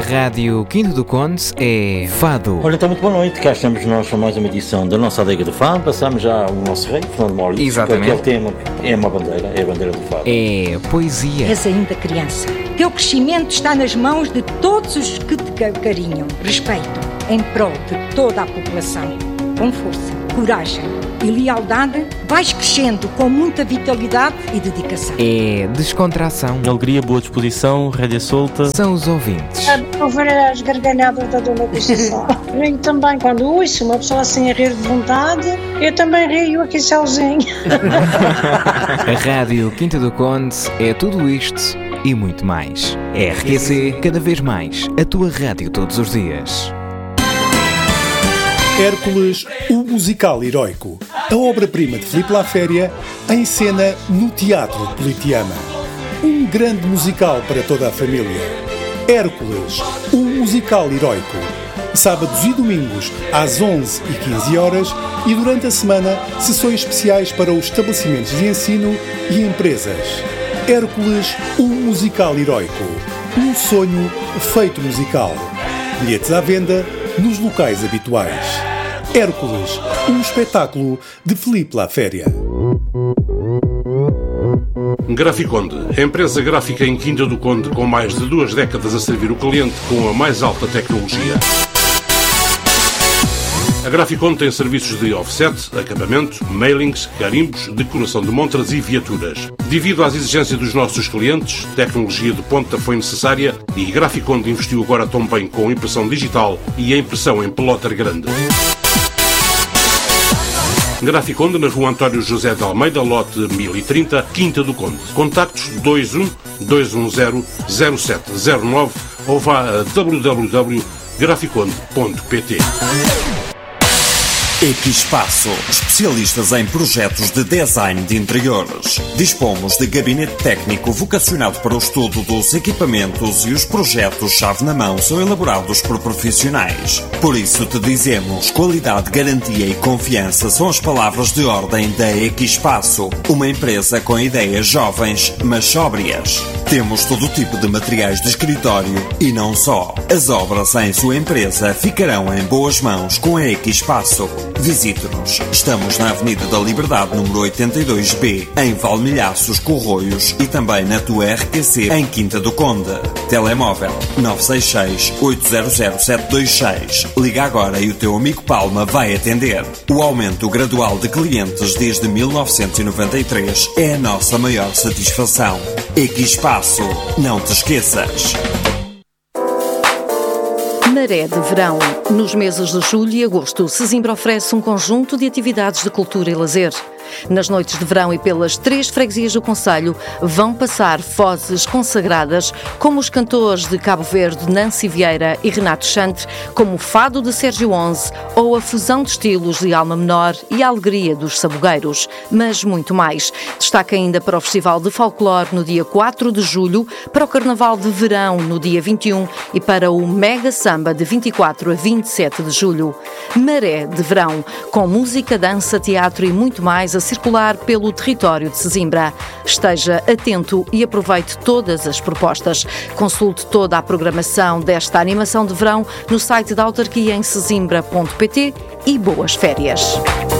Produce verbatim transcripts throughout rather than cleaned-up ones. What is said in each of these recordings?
Rádio Quinta do Conde é Fado. Olha, então muito boa noite, cá estamos nós para mais uma edição da nossa adega do Fado. Passamos já o nosso rei, Fernando Maurício. Exatamente. Aquele tema é uma bandeira, é a bandeira do Fado. É poesia. És ainda criança. Teu crescimento está nas mãos de todos os que te carinham, respeitam, em prol de toda a população. Com força, coragem e lealdade, vais crescendo com muita vitalidade e dedicação. É descontração. Alegria, boa disposição, rédea solta. São os ouvintes. A ouvir as gargalhadas da dona Conceição. Rio também, quando ouço uma pessoa assim a rir de vontade, eu também rio aqui sozinho. A Rádio Quinta do Conde é tudo isto e muito mais. R Q C, cada vez mais, a tua rádio todos os dias. Hércules, o musical heroico. A obra-prima de Filipe Laféria, em cena no Teatro Politeama. Um grande musical para toda a família. Hércules, o musical heroico. Sábados e domingos, às onze e quinze horas, e durante a semana, sessões especiais para os estabelecimentos de ensino e empresas. Hércules, um musical heroico. Um sonho feito musical. Bilhetes à venda nos locais habituais. Hércules, um espetáculo de Filipe Laféria. Graficonde, empresa gráfica em Quinta do Conde com mais de duas décadas a servir o cliente com a mais alta tecnologia. A Graficonde tem serviços de offset, acabamento, mailings, carimbos, decoração de montras e viaturas. Devido às exigências dos nossos clientes, tecnologia de ponta foi necessária e Graficonde investiu agora também com impressão digital e a impressão em plotter grande. Graficonde na rua António José de Almeida, lote mil e trinta, Quinta do Conde. Contactos dois um dois um zero zero sete zero nove ou vá a w w w ponto graficonde ponto p t. Equipaço, especialistas em projetos de design de interiores. Dispomos de gabinete técnico vocacionado para o estudo dos equipamentos e os projetos-chave na mão são elaborados por profissionais. Por isso te dizemos, qualidade, garantia e confiança são as palavras de ordem da Equipaço, uma empresa com ideias jovens, mas sóbrias. Temos todo tipo de materiais de escritório e não só. As obras em sua empresa ficarão em boas mãos com a Equipaço. Visite-nos. Estamos na Avenida da Liberdade, número oitenta e dois B, em Valmilhaços, Corroios e também na tua R Q C, em Quinta do Conde. Telemóvel nove seis seis, oito zero zero, sete dois seis. Liga agora e o teu amigo Palma vai atender. O aumento gradual de clientes desde mil novecentos e noventa e três é a nossa maior satisfação. Equipaço, não te esqueças. Maré de Verão. Nos meses de julho e agosto, Sesimbra oferece um conjunto de atividades de cultura e lazer. Nas noites de verão e pelas três freguesias do concelho vão passar vozes consagradas como os cantores de Cabo Verde Nancy Vieira e Renato Chantre, como o fado de Sérgio Onze ou a fusão de estilos de Alma Menor e a alegria dos sabogueiros, mas muito mais. Destaca ainda para o Festival de Folclore no dia quatro de julho, para o Carnaval de Verão no dia vinte e um e para o Mega Samba de vinte e quatro a vinte e sete de julho. Maré de Verão, com música, dança, teatro e muito mais a circular pelo território de Sesimbra. Esteja atento e aproveite todas as propostas. Consulte toda a programação desta animação de verão no site da autarquia em sesimbra ponto p t e boas férias.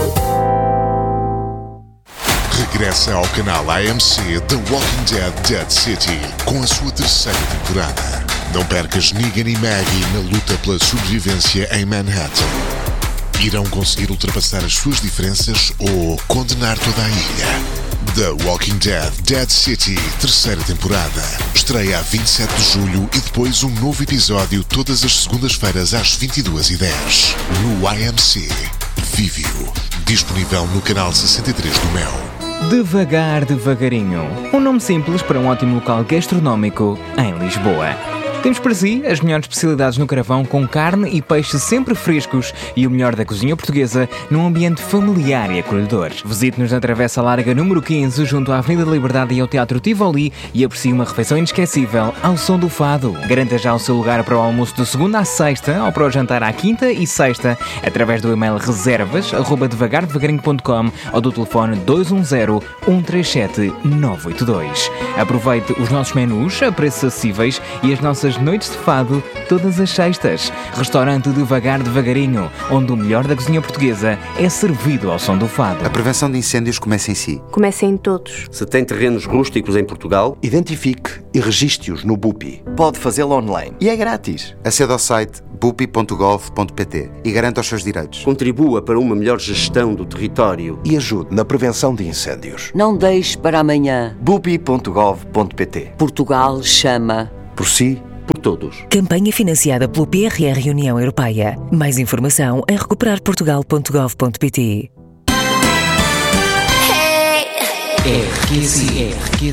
Regressa ao canal A M C The Walking Dead Dead City com a sua terceira temporada. Não percas Negan e Maggie na luta pela sobrevivência em Manhattan. Irão conseguir ultrapassar as suas diferenças ou condenar toda a ilha? The Walking Dead Dead City, terceira temporada. Estreia a vinte e sete de julho e depois um novo episódio todas as segundas-feiras às vinte e duas e dez. No A M C. Vive-o. Disponível no canal sessenta e três do Mel. Devagar, devagarinho. Um nome simples para um ótimo local gastronómico em Lisboa. Temos para si as melhores especialidades no Caravão, com carne e peixe sempre frescos e o melhor da cozinha portuguesa num ambiente familiar e acolhedor. Visite-nos na Travessa Larga número quinze, junto à Avenida da Liberdade e ao Teatro Tivoli, e aprecie uma refeição inesquecível ao som do fado. Garanta já o seu lugar para o almoço de segunda à sexta ou para o jantar à quinta e sexta através do e-mail reservas arroba devagar devagarinho ponto com ou do telefone dois um zero, um três sete, nove oito dois. Aproveite os nossos menus a preços acessíveis e as nossas das noites de fado todas as sextas. Restaurante Devagar Devagarinho, onde o melhor da cozinha portuguesa é servido ao som do fado. A prevenção de incêndios começa em si. Começa em todos. Se tem terrenos rústicos em Portugal, identifique e registre-os no B U P I. Pode fazê-lo online e é grátis. Acede ao site bupi ponto gov ponto pt e garanta os seus direitos. Contribua para uma melhor gestão do território e ajude na prevenção de incêndios. Não deixe para amanhã. bupi ponto gov ponto pt. Portugal chama. Por si, por todos. Campanha financiada pelo P R R União Europeia. Mais informação em recuperar portugal ponto gov ponto pt. R Q C R Q C